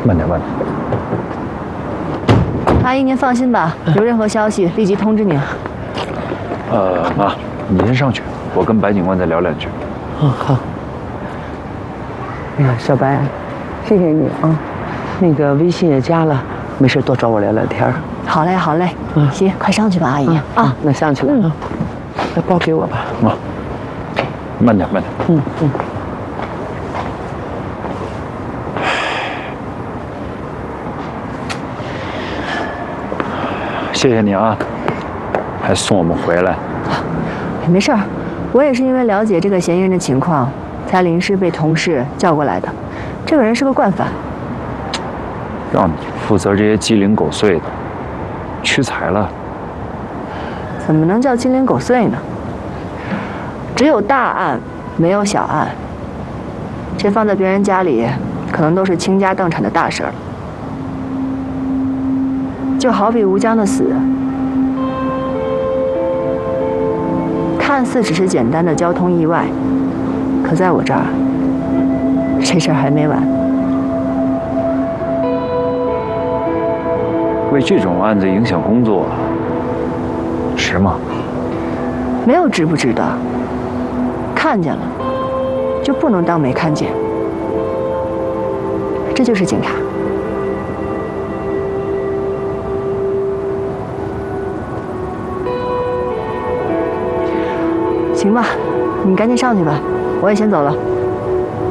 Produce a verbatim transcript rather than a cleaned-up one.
慢点，慢点。 阿姨，您放心吧，有任何消息立即通知您。 呃，妈，你先上去，我跟白警官再聊两句。 哦，好。哎呀，小白，谢谢你啊，那个微信也加了，没事多找我聊聊天。 好嘞，好嘞。嗯，行，快上去吧，阿姨。 啊，啊那上去了啊。那包给我吧。 妈，慢点，慢点。 嗯嗯。 谢谢你啊，还送我们回来。 没事儿，我也是因为了解这个嫌疑人的情况，才临时被同事叫过来的。这个人是个惯犯， 让你负责这些鸡零狗碎的，屈才了。 怎么能叫鸡零狗碎呢？只有大案，没有小案。这放在别人家里，可能都是倾家荡产的大事儿了。就好比吴江的死，看似只是简单的交通意外，可在我这儿，这事儿还没完。 为这种案子影响工作，值吗？ 没有值不值得，看见了，就不能当没看见。这就是警察。行吧，你赶紧上去吧，我也先走了。